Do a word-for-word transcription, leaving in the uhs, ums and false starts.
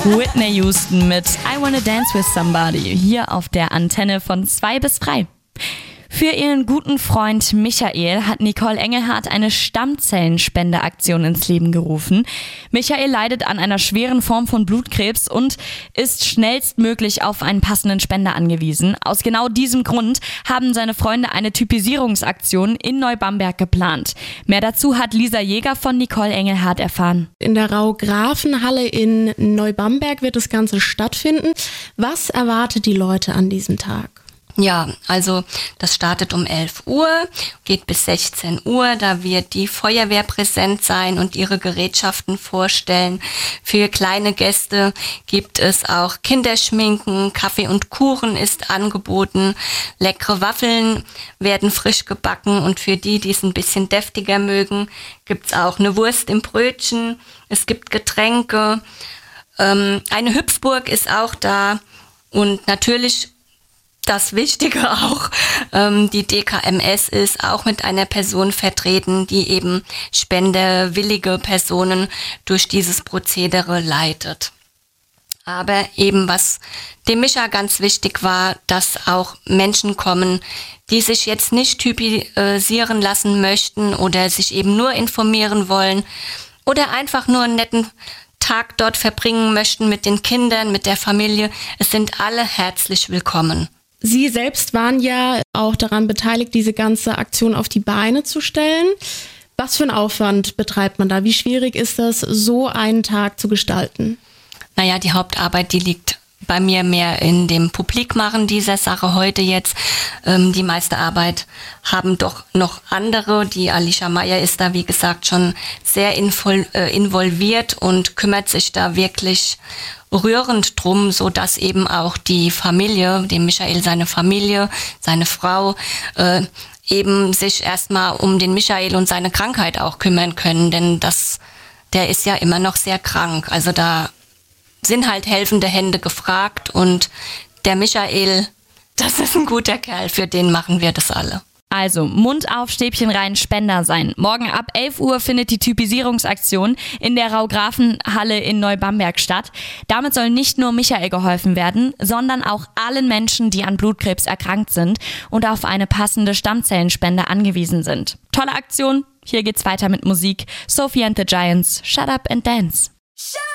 Whitney Houston mit I Wanna Dance With Somebody hier auf der Antenne von zwei bis drei. Für ihren guten Freund Michael hat Nicole Engelhardt eine Stammzellenspendeaktion ins Leben gerufen. Michael leidet an einer schweren Form von Blutkrebs und ist schnellstmöglich auf einen passenden Spender angewiesen. Aus genau diesem Grund haben seine Freunde eine Typisierungsaktion in Neubamberg geplant. Mehr dazu hat Lisa Jäger von Nicole Engelhardt erfahren. In der Rau-Grafen-Halle in Neubamberg wird das Ganze stattfinden. Was erwartet die Leute an diesem Tag? Ja, also das startet um elf Uhr, geht bis sechzehn Uhr. Da wird die Feuerwehr präsent sein und ihre Gerätschaften vorstellen. Für kleine Gäste gibt es auch Kinderschminken, Kaffee und Kuchen ist angeboten. Leckere Waffeln werden frisch gebacken und für die, die es ein bisschen deftiger mögen, gibt's auch eine Wurst im Brötchen. Es gibt Getränke. Ähm, eine Hüpfburg ist auch da und natürlich das Wichtige auch, ähm, die D K M S ist auch mit einer Person vertreten, die eben spenderwillige Personen durch dieses Prozedere leitet. Aber eben was dem Micha ganz wichtig war, dass auch Menschen kommen, die sich jetzt nicht typisieren lassen möchten oder sich eben nur informieren wollen oder einfach nur einen netten Tag dort verbringen möchten mit den Kindern, mit der Familie. Es sind alle herzlich willkommen. Sie selbst waren ja auch daran beteiligt, diese ganze Aktion auf die Beine zu stellen. Was für einen Aufwand betreibt man da? Wie schwierig ist das, so einen Tag zu gestalten? Naja, die Hauptarbeit, die liegt bei mir mehr in dem Publikmachen dieser Sache heute jetzt. Ähm, die meiste Arbeit haben doch noch andere. Die Alicia Meyer ist da, wie gesagt, schon sehr invol- äh, involviert und kümmert sich da wirklich rührend drum, so dass eben auch die Familie, dem Michael seine Familie, seine Frau, äh, eben sich erstmal um den Michael und seine Krankheit auch kümmern können, denn das, der ist ja immer noch sehr krank. Also da sind halt helfende Hände gefragt und der Michael, das ist ein guter Kerl, für den machen wir das alle. Also Mund auf, Stäbchen rein, Spender sein. Morgen ab elf Uhr findet die Typisierungsaktion in der Rau-Grafen-Halle in Neubamberg statt. Damit soll nicht nur Michael geholfen werden, sondern auch allen Menschen, die an Blutkrebs erkrankt sind und auf eine passende Stammzellenspende angewiesen sind. Tolle Aktion, hier geht's weiter mit Musik. Sophie and the Giants, Shut Up and Dance.